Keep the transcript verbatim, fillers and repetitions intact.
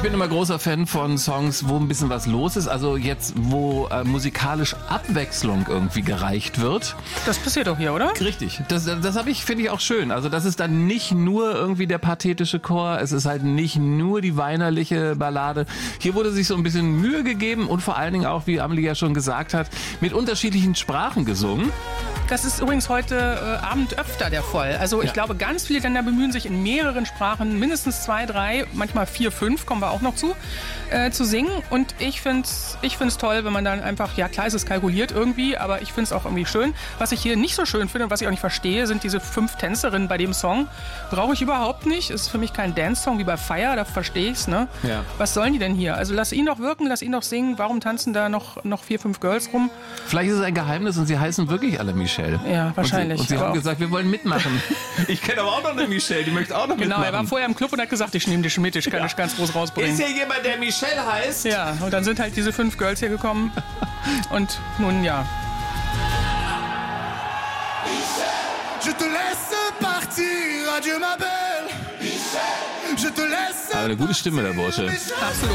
Ich bin immer großer Fan von Songs, wo ein bisschen was los ist. Also jetzt, wo äh, musikalisch Abwechslung irgendwie gereicht wird. Das passiert doch hier, oder? Richtig. Das, das habe ich, finde ich auch schön. Also das ist dann nicht nur irgendwie der pathetische Chor. Es ist halt nicht nur die weinerliche Ballade. Hier wurde sich so ein bisschen Mühe gegeben und vor allen Dingen auch, wie Amelie ja schon gesagt hat, mit unterschiedlichen Sprachen gesungen. Das ist übrigens heute äh, Abend öfter der Fall. Also ich Ja. glaube, ganz viele Länder bemühen sich in mehreren Sprachen, mindestens zwei, drei, manchmal vier, fünf, kommen wir auch noch zu, äh, zu singen. Und ich finde es ich find's toll, wenn man dann einfach, ja klar ist es kalkuliert irgendwie, aber ich finde es auch irgendwie schön. Was ich hier nicht so schön finde und was ich auch nicht verstehe, sind diese fünf Tänzerinnen bei dem Song. Brauche ich überhaupt nicht. Ist für mich kein Dance-Song wie bei Fire, da verstehe ich es. Ne? Ja. Was sollen die denn hier? Also lass ihn doch wirken, lass ihn doch singen. Warum tanzen da noch, noch vier, fünf Girls rum? Vielleicht ist es ein Geheimnis und sie heißen wirklich alle Michelle. Ja, wahrscheinlich. Und sie, und sie Aber haben auch- gesagt, wir wollen mitmachen. Ich kenne aber auch noch eine Michelle, die möchte auch noch Genau, mitmachen. er war vorher im Club und hat gesagt, ich nehme dich mit, ich kann Ja. dich ganz groß rausbringen. Ist hier jemand, der Michelle heißt? Ja, und dann sind halt diese fünf Girls hier gekommen. Und nun ja. Je te laisse partir, adieu ma belle. Je te laisse Aber eine gute Stimme, der Bursche. Absolut.